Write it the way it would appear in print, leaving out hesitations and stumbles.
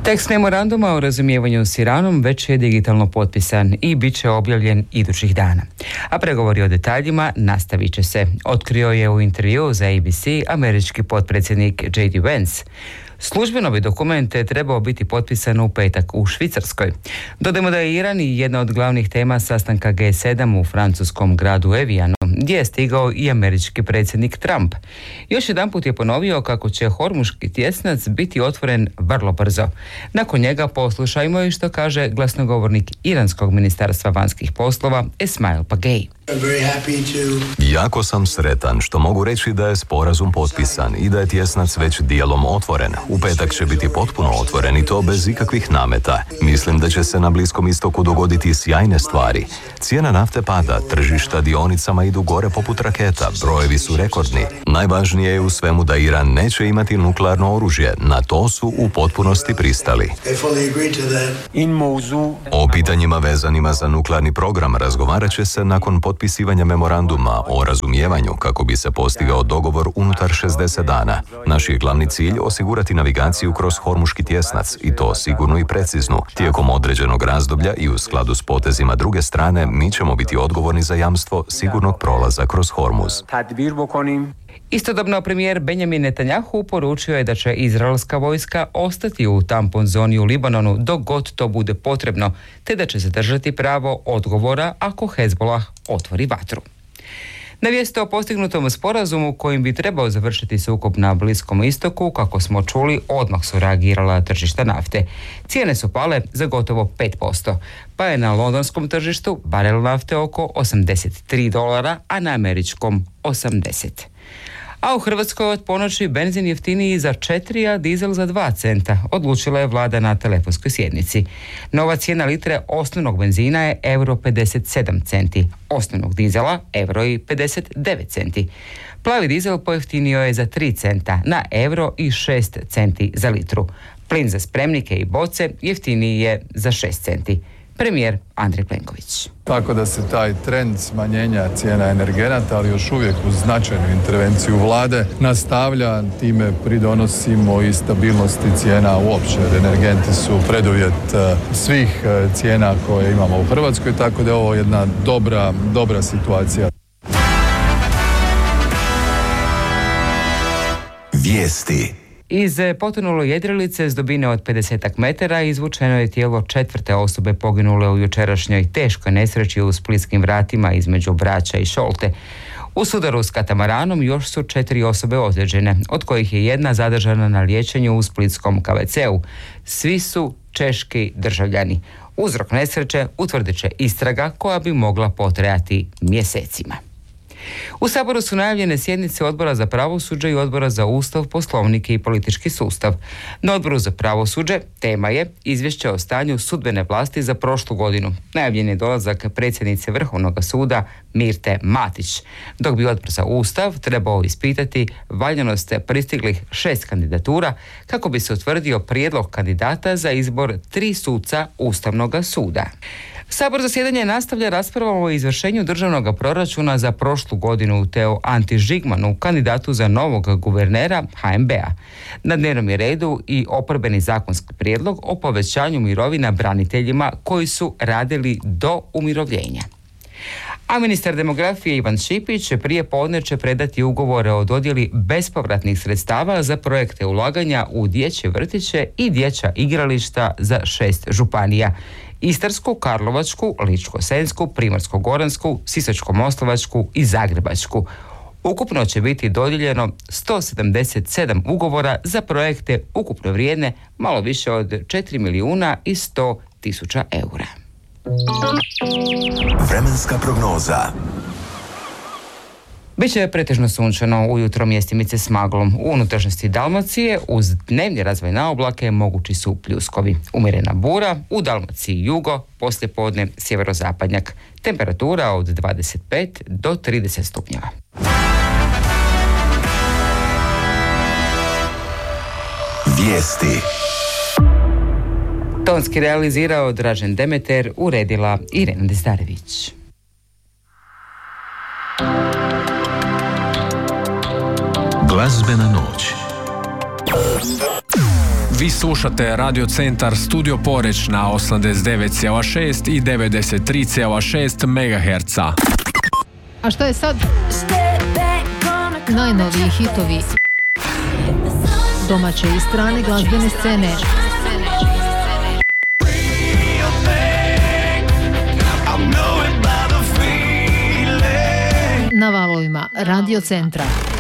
Tekst memoranduma o razumijevanju s Iranom već je digitalno potpisan i bit će objavljen idućih dana. A pregovori o detaljima nastavit će se, otkrio je u intervjuu za ABC američki potpredsjednik J.D. Vance. Službeno bi dokument trebao biti potpisan u petak u Švicarskoj. Dodajmo da je Iran i jedna od glavnih tema sastanka G7 u francuskom gradu Evianu, gdje je stigao i američki predsjednik Trump. Još jedanput je ponovio kako će Hormuški tjesnac biti otvoren vrlo brzo. Nakon njega poslušajmo i što kaže glasnogovornik Iranskog ministarstva vanjskih poslova Esmail Bagei. Jako sam sretan što mogu reći da je sporazum potpisan i da je tjesnac već dijelom otvoren. U petak će biti potpuno otvoren i to bez ikakvih nameta. Mislim da će se na Bliskom istoku dogoditi sjajne stvari. Cijena nafte pada, tržišta dionicama idu gore poput raketa, brojevi su rekordni. Najvažnije je u svemu da Iran neće imati nuklearno oružje. Na to su u potpunosti pristali. O pitanjima vezanima za nuklearni program razgovarat će se nakon potpisivanja memoranduma o razumijevanju kako bi se postigao dogovor unutar 60 dana. Naš je glavni cilj osigurati navigaciju kroz Hormuški tjesnac i to sigurno i preciznu. Tijekom određenog razdoblja i u skladu s potezima druge strane mi ćemo biti odgovorni za jamstvo sigurnog prolaza kroz Hormuz. Istodobno premijer Benjamin Netanjahu poručio je da će izraelska vojska ostati u tampon zoni u Libanonu dok god to bude potrebno, te da će zadržati pravo odgovora ako Hezbollah otvori vatru. Na vijest o postignutom sporazumu kojim bi trebao završiti sukob na Bliskom istoku, kako smo čuli, odmah su reagirala tržišta nafte. Cijene su pale za gotovo 5%, pa je na londonskom tržištu barel nafte oko $83, a na američkom 80. A u Hrvatskoj od ponoći benzin jeftiniji za 4, a dizel za 2 centa, odlučila je vlada na telefonskoj sjednici. Nova cijena litre osnovnog benzina je €57 centi, osnovnog dizela €59 centi. Plavi dizel pojeftinio je za 3 centa na €6 centi za litru. Plin za spremnike i boce jeftiniji je za 6 centi. Premijer Andrej Plenković. Tako da se taj trend smanjenja cijena energenata, ali još uvijek uz značajnu intervenciju vlade, nastavlja, time pridonosimo i stabilnosti cijena uopće. Energenti su preduvjet svih cijena koje imamo u Hrvatskoj, tako da je ovo jedna dobra situacija. Vijesti. Iz potonule jedrilice s dubine od 50 metara izvučeno je tijelo 4. osobe poginule u jučerašnjoj teškoj nesreći u Splitskim vratima između Brača i Šolte. U sudaru s katamaranom još su 4 osobe ozlijeđene, od kojih je 1 zadržana na liječenju u splitskom KBC-u. Svi su češki državljani. Uzrok nesreće utvrdit će istraga koja bi mogla potrajati mjesecima. U Saboru su najavljene sjednice Odbora za pravosuđe i Odbora za Ustav, Poslovnik i politički sustav. Na Odboru za pravosuđe tema je izvješće o stanju sudbene vlasti za prošlu godinu. Najavljen je dolazak predsjednice Vrhovnog suda Mirte Matić, dok bi Odbor za Ustav trebao ispitati valjanost pristiglih 6 kandidatura kako bi se utvrdio prijedlog kandidata za izbor 3 suca Ustavnog suda. Sabor zasjedanje nastavlja raspravom o izvršenju državnog proračuna za prošlu godinu te o Anti Žigmanu, kandidatu za novog guvernera HNB-a. Na dnevnom je redu i oporbeni zakonski prijedlog o povećanju mirovina braniteljima koji su radili do umirovljenja. A ministar demografije Ivan Šipić prije podne će predati ugovore o dodjeli bespovratnih sredstava za projekte ulaganja u dječje vrtiće i dječja igrališta za 6 županija: Istarsku, Karlovačku, Ličko-senjsku, Primorsko-goransku, Sisačko-moslavačku i Zagrebačku. Ukupno će biti dodijeljeno 177 ugovora za projekte ukupno vrijedne malo više od 4.100.000 eura. Vremenska prognoza. Biće pretežno sunčano, ujutro mjestimice s maglom. U unutrašnjosti Dalmacije uz dnevni razvoj na oblake mogući su pljuskovi. Umjerena bura, u Dalmaciji jugo, poslijepodne sjeverozapadnjak. Temperatura od 25 do 30 stupnjeva. Vijesti. Tonski realizirao Dražen Demeter, uredila Irena Dezdarević. Glazbena noć. Vi slušate Radio Centar Studio Poreč na 89,6 i 93,6 MHz. A što je sad? Najnoviji hitovi domaće i strane glazbene scene. Na valovima Radio Centra.